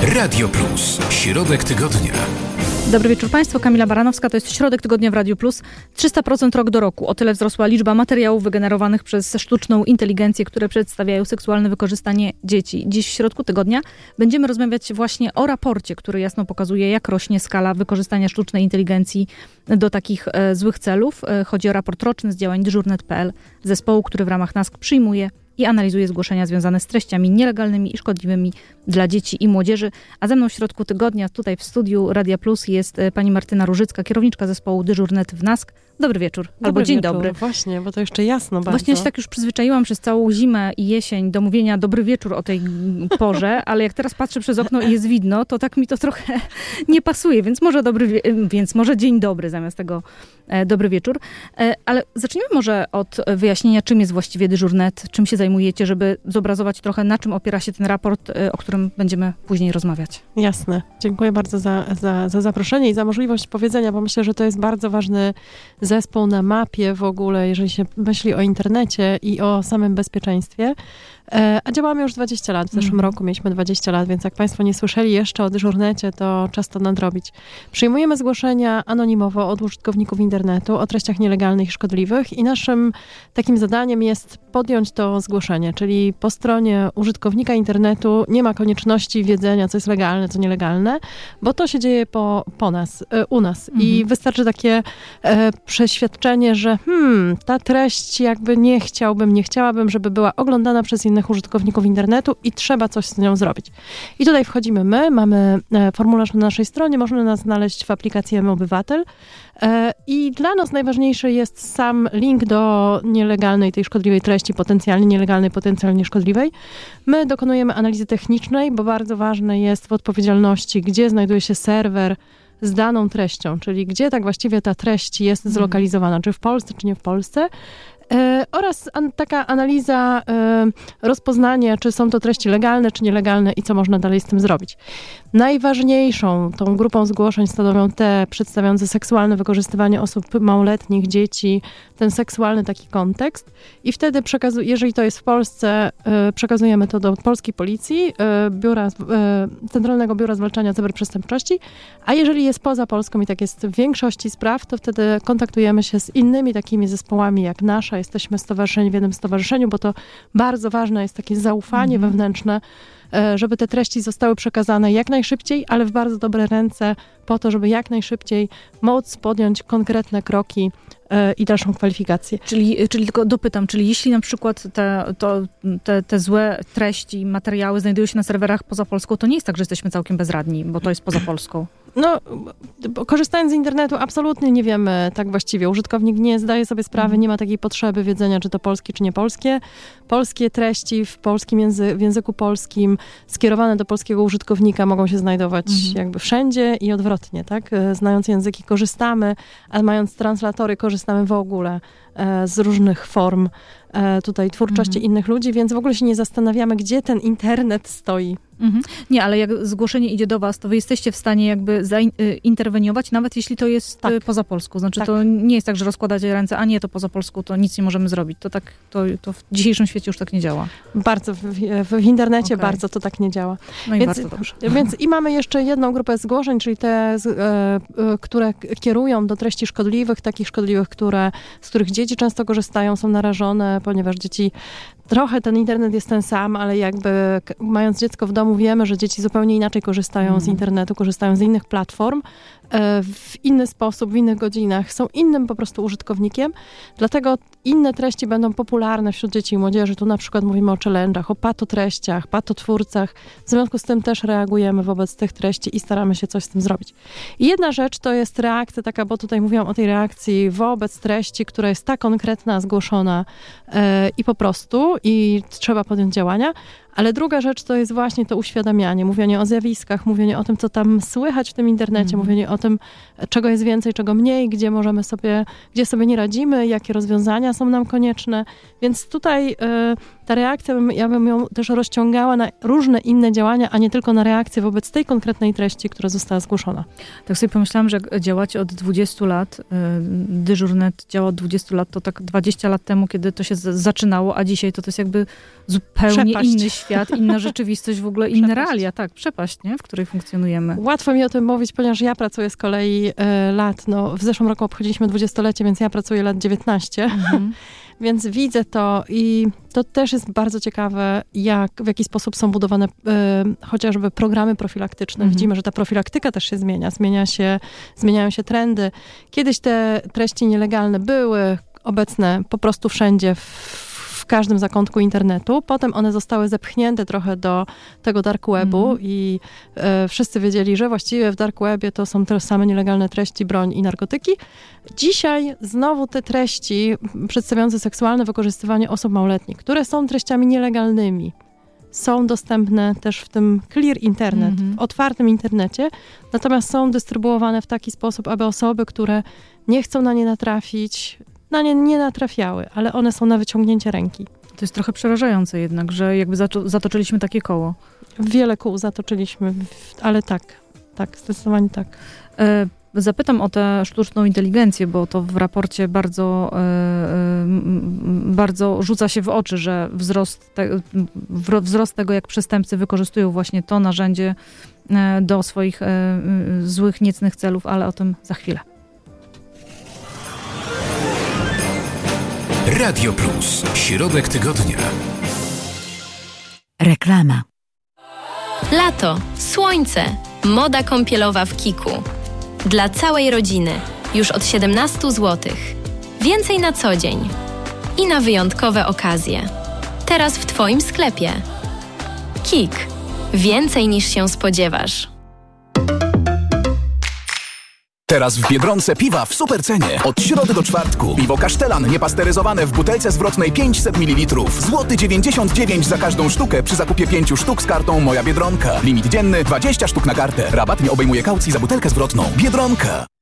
Radio Plus. Środek tygodnia. Dobry wieczór Państwu, Kamila Baranowska, to jest Środek Tygodnia w Radiu Plus. 300% rok do roku. O tyle wzrosła liczba materiałów wygenerowanych przez sztuczną inteligencję, które przedstawiają seksualne wykorzystanie dzieci. Dziś w Środku Tygodnia będziemy rozmawiać właśnie o raporcie, który jasno pokazuje, jak rośnie skala wykorzystania sztucznej inteligencji do takich złych celów. Chodzi o raport roczny z działań dyżurnet.pl, zespołu, który w ramach NASK przyjmuje i analizuje zgłoszenia związane z treściami nielegalnymi i szkodliwymi dla dzieci i młodzieży. A ze mną w Środku Tygodnia, tutaj w studiu Radia Plus, jest pani Martyna Różycka, kierowniczka zespołu dyżurnet w NASK. Dobry wieczór, albo dzień dobry. Właśnie, bo to jeszcze jasno bardzo. Właśnie ja się tak już przyzwyczaiłam przez całą zimę i jesień do mówienia dobry wieczór o tej porze, ale jak teraz patrzę przez okno i jest widno, to tak mi to trochę nie pasuje, więc może dzień dobry zamiast tego dobry wieczór. Ale zacznijmy może od wyjaśnienia, czym jest właściwie dyżurnet, czym się zajmujecie, żeby zobrazować trochę, na czym opiera się ten raport, o którym będziemy później rozmawiać. Jasne. Dziękuję bardzo za zaproszenie i za możliwość powiedzenia, bo myślę, że to jest bardzo ważny zespół na mapie w ogóle, jeżeli się myśli o internecie i o samym bezpieczeństwie. A działamy już 20 lat. W zeszłym roku mieliśmy 20 lat, więc jak Państwo nie słyszeli jeszcze o dyżurnecie, to czas to nadrobić. Przyjmujemy zgłoszenia anonimowo od użytkowników internetu o treściach nielegalnych i szkodliwych i naszym takim zadaniem jest podjąć to zgłoszenie, czyli po stronie użytkownika internetu nie ma konieczności wiedzenia, co jest legalne, co nielegalne, bo to się dzieje u nas. I wystarczy takie przeświadczenie, że ta treść jakby nie chciałabym, żeby była oglądana przez innych użytkowników internetu i trzeba coś z nią zrobić. I tutaj wchodzimy my, mamy formularz na naszej stronie, można nas znaleźć w aplikacji mObywatel i dla nas najważniejszy jest sam link do nielegalnej, tej szkodliwej treści, potencjalnie nielegalnej, potencjalnie szkodliwej. My dokonujemy analizy technicznej, bo bardzo ważne jest w odpowiedzialności, gdzie znajduje się serwer z daną treścią, czyli gdzie tak właściwie ta treść jest zlokalizowana, czy w Polsce, czy nie w Polsce. Oraz taka analiza, rozpoznanie, czy są to treści legalne, czy nielegalne i co można dalej z tym zrobić. Najważniejszą tą grupą zgłoszeń stanowią te przedstawiające seksualne wykorzystywanie osób małoletnich, dzieci, ten seksualny taki kontekst. I wtedy, jeżeli to jest w Polsce, przekazujemy to do polskiej policji, Centralnego Biura Zwalczania Cyberprzestępczości, a jeżeli jest poza Polską i tak jest w większości spraw, to wtedy kontaktujemy się z innymi takimi zespołami jak nasza. Jesteśmy stowarzyszeni w jednym stowarzyszeniu, bo to bardzo ważne jest takie zaufanie wewnętrzne, żeby te treści zostały przekazane jak najszybciej, ale w bardzo dobre ręce po to, żeby jak najszybciej móc podjąć konkretne kroki i dalszą kwalifikację. Czyli tylko dopytam, czyli jeśli na przykład te złe treści, materiały znajdują się na serwerach poza Polską, to nie jest tak, że jesteśmy całkiem bezradni, bo to jest poza Polską. No, korzystając z internetu absolutnie nie wiemy tak właściwie. Użytkownik nie zdaje sobie sprawy, nie ma takiej potrzeby wiedzenia, czy to polskie, czy nie polskie. Polskie treści w języku polskim skierowane do polskiego użytkownika mogą się znajdować jakby wszędzie i odwrotnie, tak? Znając języki korzystamy, a mając translatory korzystamy w ogóle z różnych form tutaj twórczości innych ludzi, więc w ogóle się nie zastanawiamy, gdzie ten internet stoi. Nie, ale jak zgłoszenie idzie do was, to wy jesteście w stanie jakby interweniować, nawet jeśli to jest poza Polską. Znaczy to nie jest tak, że rozkładacie ręce, a nie, to poza Polską, to nic nie możemy zrobić. To w dzisiejszym świecie już tak nie działa. Bardzo, w internecie bardzo to tak nie działa. No i bardzo dobrze. Więc i mamy jeszcze jedną grupę zgłoszeń, czyli te, które kierują do treści szkodliwych, takich szkodliwych, z których dzieci często korzystają, są narażone, ponieważ dzieci trochę ten internet jest ten sam, ale jakby mając dziecko w domu wiemy, że dzieci zupełnie inaczej korzystają z internetu, korzystają z innych platform w inny sposób, w innych godzinach, są innym po prostu użytkownikiem, dlatego inne treści będą popularne wśród dzieci i młodzieży. Tu na przykład mówimy o challenge'ach, o patotreściach, patotwórcach. W związku z tym też reagujemy wobec tych treści i staramy się coś z tym zrobić. I jedna rzecz to jest reakcja taka, bo tutaj mówiłam o tej reakcji wobec treści, która jest tak konkretna, zgłoszona i po prostu i trzeba podjąć działania. Ale druga rzecz to jest właśnie to uświadamianie, mówienie o zjawiskach, mówienie o tym, co tam słychać w tym internecie, mówienie o tym, czego jest więcej, czego mniej, gdzie sobie nie radzimy, jakie rozwiązania są nam konieczne. Więc tutaj ta reakcja, ja bym ją też rozciągała na różne inne działania, a nie tylko na reakcję wobec tej konkretnej treści, która została zgłoszona. Tak sobie pomyślałam, że działacie od 20 lat, dyżurnet działa od 20 lat, to tak 20 lat temu, kiedy to się zaczynało, a dzisiaj to jest jakby zupełnie inny świat. świat, inna rzeczywistość, w ogóle inne realia, tak, przepaść, nie? W której funkcjonujemy. Łatwo mi o tym mówić, ponieważ ja pracuję z kolei lat, w zeszłym roku obchodziliśmy 20-lecie, więc ja pracuję lat 19. Więc widzę to i to też jest bardzo ciekawe, w jaki sposób są budowane chociażby programy profilaktyczne. Widzimy, że ta profilaktyka też się zmienia. Zmieniają się trendy. Kiedyś te treści nielegalne były obecne po prostu wszędzie, w każdym zakątku internetu. Potem one zostały zepchnięte trochę do tego dark webu i wszyscy wiedzieli, że właściwie w dark webie to są te same nielegalne treści, broń i narkotyki. Dzisiaj znowu te treści przedstawiające seksualne wykorzystywanie osób małoletnich, które są treściami nielegalnymi, są dostępne też w tym clear internet, w otwartym internecie, natomiast są dystrybuowane w taki sposób, aby osoby, które nie chcą na nie natrafić, na nie nie natrafiały, ale one są na wyciągnięcie ręki. To jest trochę przerażające jednak, że jakby zatoczyliśmy takie koło. Wiele kół zatoczyliśmy, ale tak, zdecydowanie tak. Zapytam o tę sztuczną inteligencję, bo to w raporcie bardzo rzuca się w oczy, że wzrost tego, jak przestępcy wykorzystują właśnie to narzędzie do swoich złych, niecnych celów, ale o tym za chwilę. Radio Plus. Środek tygodnia. Reklama. Lato, słońce, moda kąpielowa w Kiku. Dla całej rodziny. Już od 17 zł. Więcej na co dzień. I na wyjątkowe okazje. Teraz w Twoim sklepie. Kik. Więcej niż się spodziewasz. Teraz w Biedronce piwa w supercenie. Od środy do czwartku. Piwo Kasztelan niepasteryzowane w butelce zwrotnej 500 ml. Złoty 99 za każdą sztukę przy zakupie 5 sztuk z kartą Moja Biedronka. Limit dzienny 20 sztuk na kartę. Rabat nie obejmuje kaucji za butelkę zwrotną. Biedronka.